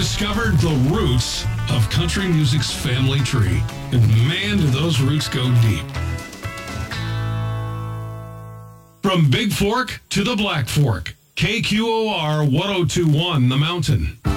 discovered the roots of country music's family tree. And man, do those roots go deep. From Big Fork to the Black Fork, KQOR 1021 The Mountain.